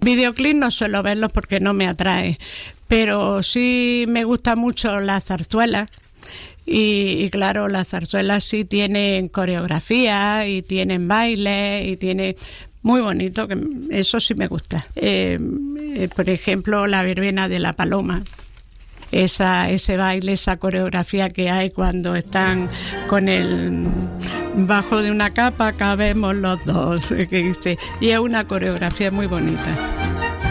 Videoclip no suelo verlos porque no me atrae, pero sí me gusta mucho las zarzuelas. Y claro, las zarzuelas sí tienen coreografía y tienen baile y tiene muy bonito, que eso sí me gusta. Por ejemplo, la verbena de la paloma. Ese baile, esa coreografía que hay cuando están con el bajo de una capa, cabemos los dos, que dice, y es una coreografía muy bonita.